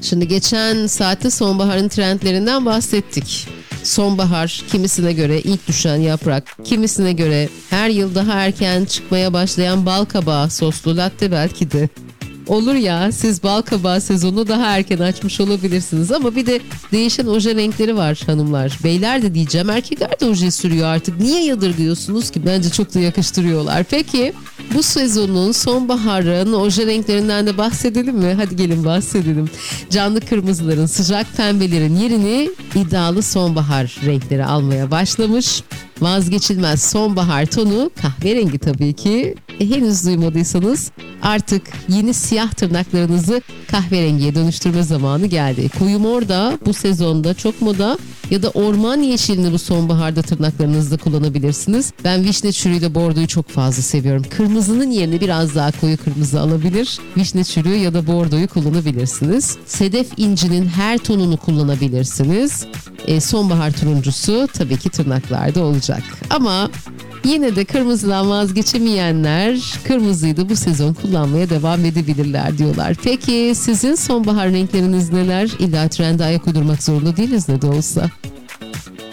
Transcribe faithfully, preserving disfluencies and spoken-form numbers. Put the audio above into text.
Şimdi geçen saatte sonbaharın trendlerinden bahsettik. Sonbahar kimisine göre ilk düşen yaprak, kimisine göre her yıl daha erken çıkmaya başlayan bal kabağı soslu latte belki de. Olur ya, siz bal kabağı sezonu daha erken açmış olabilirsiniz ama bir de değişen oje renkleri var hanımlar. Beyler de diyeceğim, erkekler de oje sürüyor artık. Niye yadırgıyorsunuz ki? Bence çok da yakıştırıyorlar. Peki bu sezonun sonbaharın oje renklerinden de bahsedelim mi? Hadi gelin bahsedelim. Canlı kırmızıların, sıcak pembelerin yerini iddialı sonbahar renkleri almaya başlamış. Vazgeçilmez sonbahar tonu kahverengi tabii ki. E, henüz duymadıysanız artık yeni siyah tırnaklarınızı kahverengiye dönüştürme zamanı geldi. Koyu mor da bu sezonda çok moda, ya da orman yeşilini bu sonbaharda tırnaklarınızda kullanabilirsiniz. Ben vişne çürüğüyle bordoyu çok fazla seviyorum. Kırmızının yerine biraz daha koyu kırmızı alabilir. Vişne çürüğü ya da bordoyu kullanabilirsiniz. Sedef incinin her tonunu kullanabilirsiniz. E, sonbahar turuncusu tabii ki tırnaklarda olacak. Ama yine de kırmızıdan vazgeçemeyenler kırmızıyı da bu sezon kullanmaya devam edebilirler diyorlar. Peki sizin sonbahar renkleriniz neler? İlla trende ayak uydurmak zorunda değiliz ne de olsa.